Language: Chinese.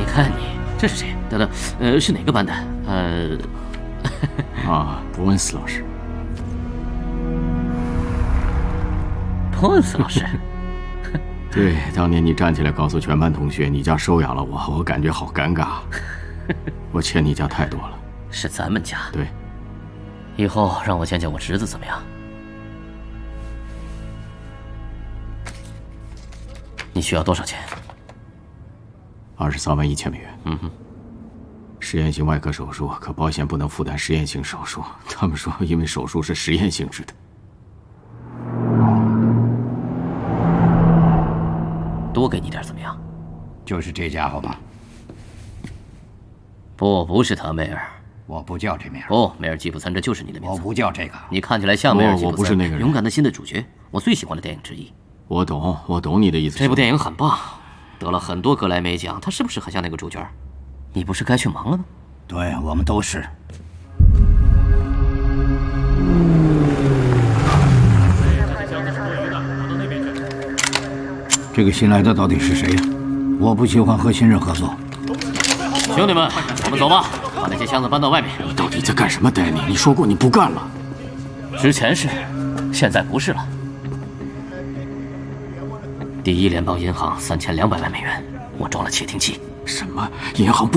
你看你，这是谁？等等，是哪个班的？ 伯恩斯老师。 伯恩斯老师。 对，当年你站起来告诉全班同学你家收养了我，我感觉好尴尬。我欠你家太多了。 是咱们家。 对。 以后让我见见我侄子怎么样？你需要多少钱 ？23.1万元。实验性外科手术，可保险不能负担实验性手术。他们说，因为手术是实验性质的。 多给你点怎么样？ 就是这家伙吧？ 不是他，梅尔。 我不叫这名。 不，梅尔吉普森，这就是你的名字。 我不叫这个。 你看起来像梅尔吉普森。 我不是那个人。 勇敢的心的主角，我最喜欢的电影之一。 我懂你的意思。 这部电影很棒，得了很多格莱美奖。他是不是很像那个主角？你不是该去忙了吗？ 对，我们都是。这个新来的到底是谁呀？我不喜欢和新人合作。 兄弟们，我们走吧，把那些箱子搬到外面。 你到底在干什么，丹尼？你说过你不干了。 之前是，现在不是了。第一联邦银行3200万美元，我装了窃听器。 什么？银行不